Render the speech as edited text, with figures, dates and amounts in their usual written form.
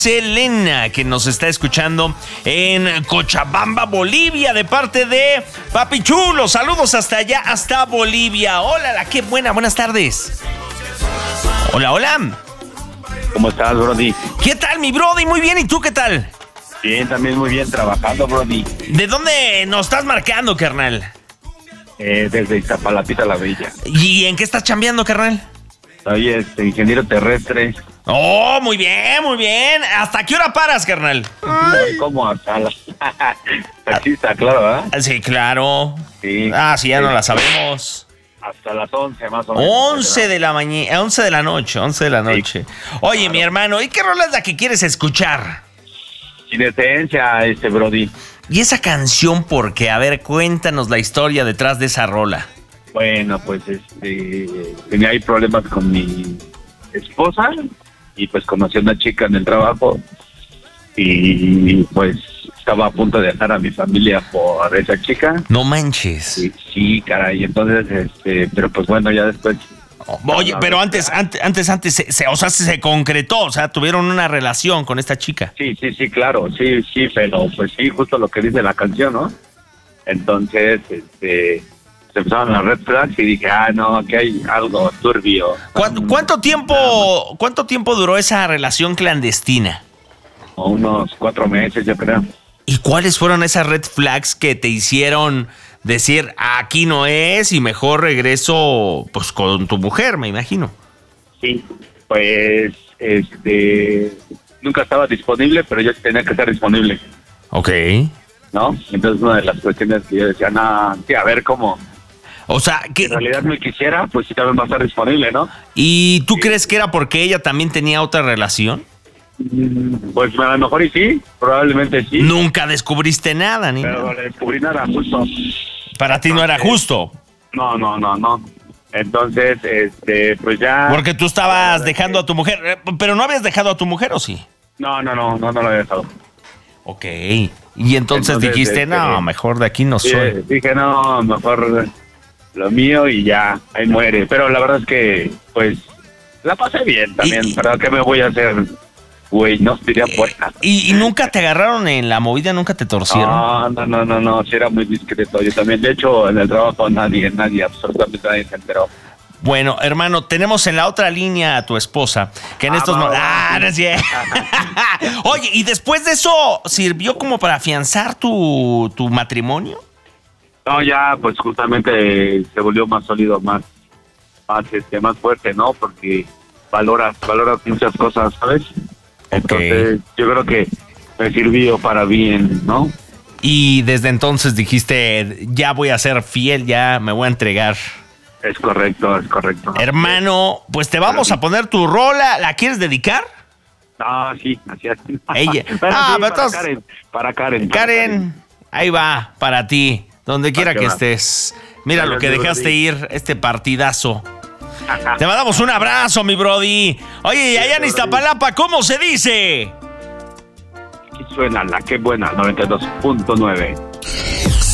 Selena, que nos está escuchando en Cochabamba, Bolivia, de parte de Papi Chulo. Saludos hasta allá, hasta Bolivia. Hola, qué buenas tardes. Hola, hola. ¿Cómo estás, Brody? ¿Qué tal, mi Brody? Muy bien, ¿y tú qué tal? Bien, también muy bien, trabajando, Brody. ¿De dónde nos estás marcando, carnal? Desde Iztapalapita la Bella. ¿Y en qué estás chambeando, carnal? Soy ingeniero terrestre. Oh, muy bien, muy bien. ¿Hasta qué hora paras, carnal? ¿Cómo? Hasta la... Taxista, claro, ¿eh? Sí, claro. Sí. Sí, ya no la sabemos. Hasta las 11 más o menos. 11 de la mañana, 11 de la noche. Sí, Oye, claro. mi hermano, ¿y qué rola es la que quieres escuchar? Sin esencia, Brody. ¿Y esa canción por qué? A ver, cuéntanos la historia detrás de esa rola. Bueno, pues tenía ahí problemas con mi esposa y pues conocí a una chica en el trabajo y pues estaba a punto de dejar a mi familia por esa chica. No manches. Sí, caray, entonces, pero pues bueno, ya después... Oye, pero antes, se concretó, o sea, tuvieron una relación con esta chica. Sí, claro, sí, pero pues sí, justo lo que dice la canción, ¿no? Entonces, se empezaron las red flags y dije, no, aquí hay algo turbio. ¿Cuánto tiempo duró esa relación clandestina? Unos 4 meses, yo creo. ¿Y cuáles fueron esas red flags que te hicieron decir, aquí no es y mejor regreso pues con tu mujer, me imagino? Sí, pues, nunca estaba disponible, pero yo tenía que estar disponible. Ok. ¿No? Entonces una de las cuestiones que yo decía, sí, a ver cómo... O sea, que en realidad no quisiera, pues sí también va a estar disponible, ¿no? ¿Y tú crees que era porque ella también tenía otra relación? Pues a lo mejor y sí, probablemente sí. Nunca descubriste nada, ni Pero nada. no le descubrí nada, justo. Para ti no era justo. No. Entonces, pues ya... Porque tú estabas dejando a tu mujer. Pero no habías dejado a tu mujer, ¿o sí? No lo había dejado. Ok. Y entonces dijiste, no, mejor de aquí no soy. Dije, no, mejor lo mío y ya, ahí muere. Pero la verdad es que, pues, la pasé bien también. ¿Para qué me voy a hacer, güey? No, diría puerta. ¿Y nunca te agarraron en la movida? ¿Nunca te torcieron? No, sí era muy discreto. Yo también, de hecho, en el trabajo nadie, absolutamente nadie se enteró. Bueno, hermano, tenemos en la otra línea a tu esposa, que en estos momentos... no es cierto. Oye, ¿y después de eso sirvió como para afianzar tu matrimonio? No, ya, pues justamente se volvió más sólido, más fuerte, ¿no? Porque valoras muchas cosas, ¿sabes? Entonces, yo creo que me sirvió para bien, ¿no? Y desde entonces dijiste, ya voy a ser fiel, ya me voy a entregar. Es correcto. Hermano, pues te vamos a poner tu rola. ¿La quieres dedicar? No, sí, así es. Ella. Para Karen. Karen, ahí va, para ti, donde quiera que va. estés. Mira Gracias, lo que dejaste Brody. ir, este partidazo. Te mandamos un abrazo, mi Brody. Oye, y allá en Iztapalapa, ¿cómo se dice? Aquí suena la que buena, 92.9.